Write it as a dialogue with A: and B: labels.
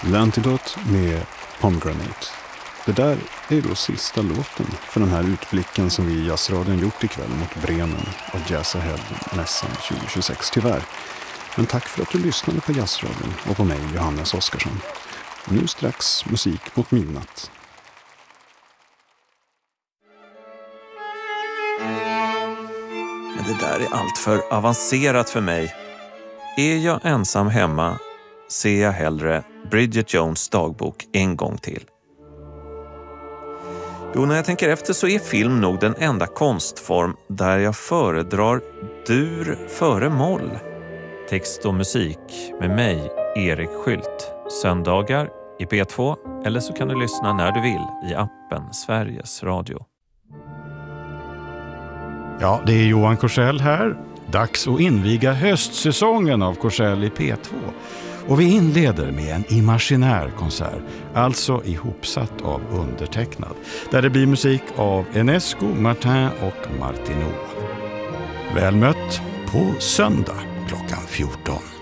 A: L'Antidote med Pomegranate. Det där är då sista låten för den här utblicken som vi i Jazzradion gjort ikväll mot Bremen och Jazz Ahead-mässan 2026 tyvärr. Men tack för att du lyssnade på Jazzradion och på mig, Johannes Oskarsson. Nu strax musik mot midnatt.
B: Men det där är allt för avancerat för mig. Är jag ensam hemma ser jag hellre Bridget Jones' dagbok en gång till. Jo, när jag tänker efter så är film nog den enda konstform där jag föredrar dur före moll. Text och musik med mig, Erik Skylt. Söndagar i P2 eller så kan du lyssna när du vill i appen Sveriges Radio.
C: Ja, det är Johan Korsell här. Dags att inviga höstsäsongen av Korsell i P2. Och vi inleder med en imaginär konsert, alltså ihopsatt av undertecknad, där det blir musik av Enesco, Martin och Martineau. Väl mött på söndag klockan 14.